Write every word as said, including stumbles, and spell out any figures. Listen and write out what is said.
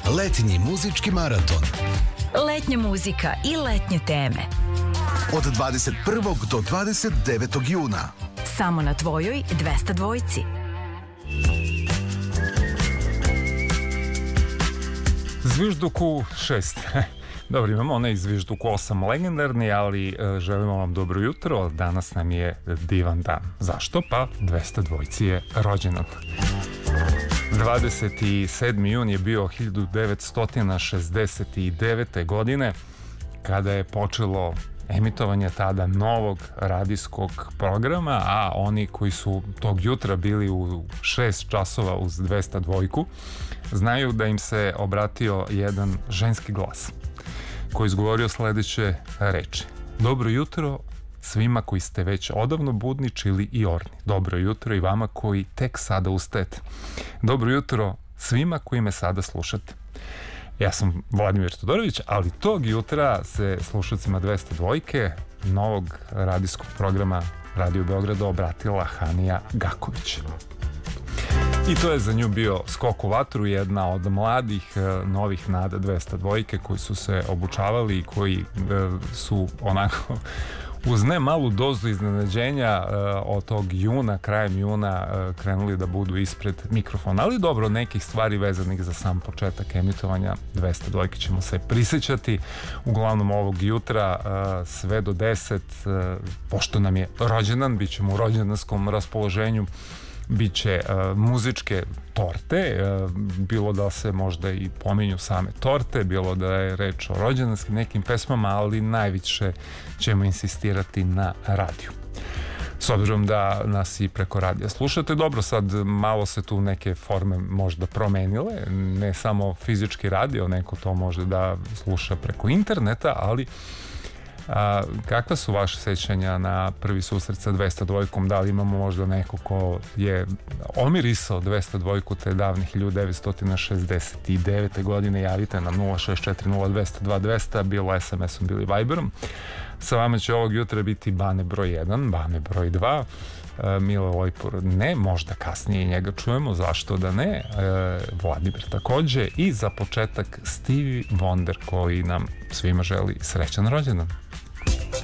Letnji muzički maraton. Letnja muzika i letnje teme. Od dvadeset prvog do dvadeset devetog juna. Samo na tvojoj dvesta dvojci. Zvižduku šest. Dobro, imamo onaj Zvižduku osam legendarni, ali e, želimo vam dobro jutro. Danas nam je divan dan. Zašto? Pa dvesta dvojci je rođendan. dvadeset sedmi jun je bio hiljadu devetsto šezdeset devete. godine kada je počelo emitovanje tada novog radijskog programa, a oni koji su tog jutra bili u šest časova uz dvesta dvojku znaju da im se obratio jedan ženski glas koji izgovorio sledeće reči: dobro jutro svima koji ste već odavno budni, čili i orni. Dobro jutro i vama koji tek sada ustajete. Dobro jutro svima koji me sada slušate. Ja sam Vladimir Todorović, ali tog jutra se slušalcima dvesta dvojke, novog radijskog programa Radio Beograda, obratila Hanija Gaković. I to je za nju bio skok u vatru, jedna od mladih novih nada dvesta dvojke koji su se obučavali i koji su onako uz ne malu dozu iznenađenja od tog juna, krajem juna krenuli da budu ispred mikrofona. Ali dobro, nekih stvari vezanih za sam početak emitovanja dvesta dvojke ćemo se prisjećati. Uglavnom ovog jutra sve do deset, pošto nam je rođendan, bit ćemo u rođendanskom raspoloženju. Biće uh, muzičke torte, uh, bilo da se možda i pominju same torte, bilo da je reč o rođendanskim nekim pesmama, ali najviše ćemo insistirati na radiju. S obzirom da nas i preko radija slušate, dobro, sad malo se tu neke forme možda promenile, ne samo fizički radio, neko to može da sluša preko interneta, ali A, kakva su vaše sećanja na prvi susret sa dvesta dvojkom? Da li imamo možda neko ko je omirisao dvesta dvojku te davne hiljadu devetsto šezdeset devete. godine? Javite nam nula šest četiri nula dva nula dva dvesta, bilo es em esom, bilo Viberom. Sa vama će ovog jutra biti Bane broj jedan, Bane broj dva, Mile Lojpor ne, možda kasnije njega čujemo, zašto da ne, e, Vladimir takođe, i za početak Stevie Wonder koji nam svima želi srećan rođendan.